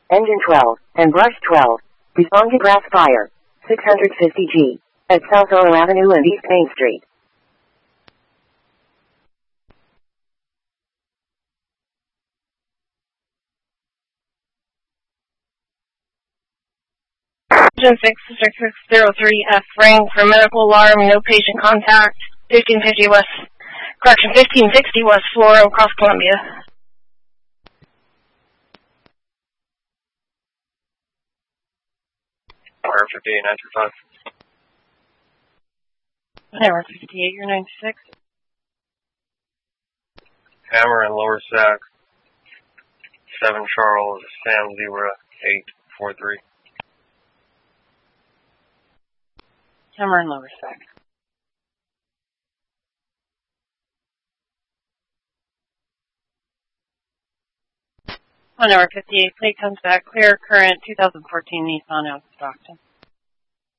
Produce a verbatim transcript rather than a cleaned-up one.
Engine twelve, and brush twelve. Respond to grass fire. six hundred fifty G. At South Oro Avenue and East Main Street. Engine six six six zero three F rang for medical alarm, no patient contact. fifteen fifty West, correction, fifteen sixty West Flora, across Columbia. R fifty-eight nine two five. R fifty-eight, you're ninety-six. Hammer and Lower Sac. seven Charles, Sam Zebra, eight four three. Hammer and Lower Sac. On R fifty-eight, plate comes back clear, current two thousand fourteen Nissan out of Stockton.